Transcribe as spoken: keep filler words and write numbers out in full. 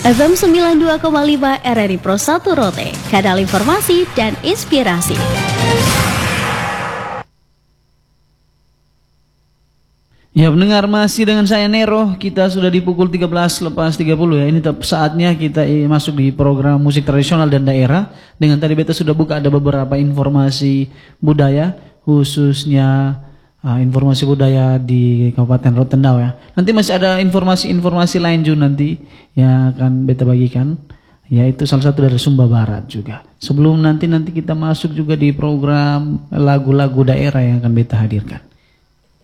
F M sembilan puluh dua koma lima R R I Pro satu Rote, kanal informasi dan inspirasi. Ya, pendengar, masih dengan saya Nero. Kita sudah di pukul tiga belas lepas tiga puluh ya. Ini saatnya kita masuk di program musik tradisional dan daerah. Dengan tadi beta sudah buka ada beberapa informasi budaya, khususnya uh, informasi budaya di Kabupaten Rotendao ya. Nanti masih ada informasi-informasi lain juga nanti yang akan beta bagikan, yaitu salah satu dari Sumba Barat juga. Sebelum nanti nanti kita masuk juga di program lagu-lagu daerah yang akan beta hadirkan.